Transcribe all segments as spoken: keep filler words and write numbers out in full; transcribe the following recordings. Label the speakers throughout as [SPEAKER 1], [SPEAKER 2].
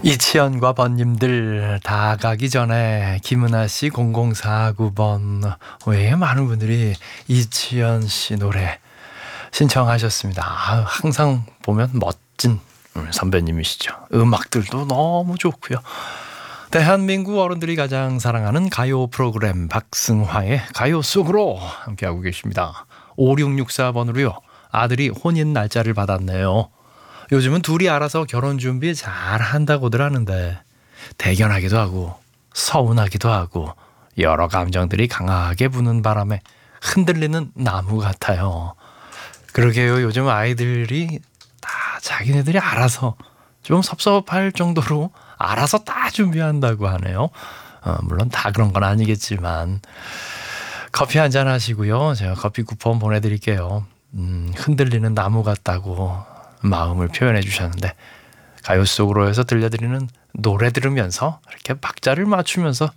[SPEAKER 1] 이치현과 번님들 다 가기 전에 김은아 씨 공공사구 번 왜 많은 분들이 이치현 씨 노래 신청하셨습니다. 아, 항상 보면 멋진 선배님이시죠. 음악들도 너무 좋고요. 대한민국 어른들이 가장 사랑하는 가요 프로그램 박승화의 가요 속으로 함께하고 계십니다. 오육육사 번으로요. 아들이 혼인 날짜를 받았네요. 요즘은 둘이 알아서 결혼 준비 잘 한다고들 하는데 대견하기도 하고 서운하기도 하고 여러 감정들이 강하게 부는 바람에 흔들리는 나무 같아요. 그러게요. 요즘 아이들이 다 자기네들이 알아서 좀 섭섭할 정도로 알아서 다 준비한다고 하네요. 어, 물론 다 그런 건 아니겠지만 커피 한잔 하시고요. 제가 커피 쿠폰 보내드릴게요. 음, 흔들리는 나무 같다고 마음을 표현해 주셨는데 가요 속으로 해서 들려드리는 노래 들으면서 이렇게 박자를 맞추면서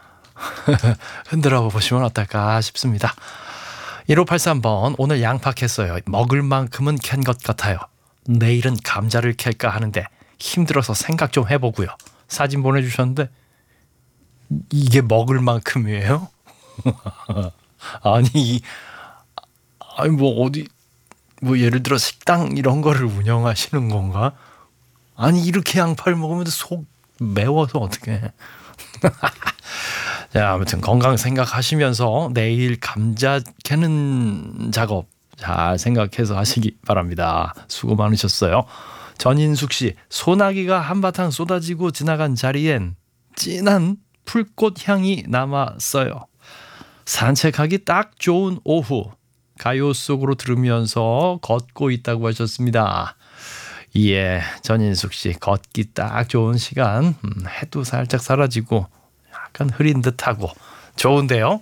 [SPEAKER 1] 흔들어 보시면 어떨까 싶습니다. 일오팔삼 번 오늘 양파 캤어요. 먹을 만큼은 캔 것 같아요. 내일은 감자를 캘까 하는데 힘들어서 생각 좀 해보고요. 사진 보내주셨는데 이게 먹을 만큼이에요? 아니 아니 뭐 어디 뭐 예를 들어 식당 이런 거를 운영하시는 건가? 아니 이렇게 양파를 먹으면 속 매워서 어떡해. 자, 아무튼 건강 생각하시면서 내일 감자 캐는 작업 잘 생각해서 하시기 바랍니다. 수고 많으셨어요. 전인숙 씨, 소나기가 한바탕 쏟아지고 지나간 자리엔 진한 풀꽃 향이 남았어요. 산책하기 딱 좋은 오후. 가요 속으로 들으면서 걷고 있다고 하셨습니다. 예, 전인숙 씨 걷기 딱 좋은 시간. 음, 해도 살짝 사라지고 약간 흐린 듯하고 좋은데요.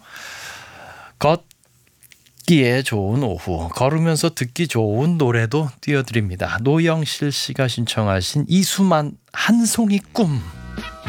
[SPEAKER 1] 걷기에 좋은 오후, 걸으면서 듣기 좋은 노래도 띄워드립니다. 노영실 씨가 신청하신 이수만 한 송이 꿈.